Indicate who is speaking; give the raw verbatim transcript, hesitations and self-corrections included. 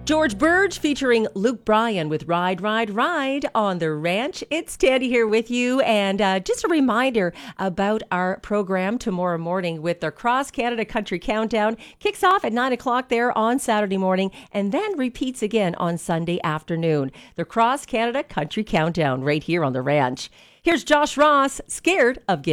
Speaker 1: George Burge featuring Luke Bryan with Ride, Ride, Ride on the Ranch. It's Tandy here with you. And uh, just a reminder about our program tomorrow morning with the Cross Canada Country Countdown. Kicks off at nine o'clock there on Saturday morning and then repeats again on Sunday afternoon. The Cross Canada Country Countdown right here on the Ranch. Here's Josh Ross, Scared of Getting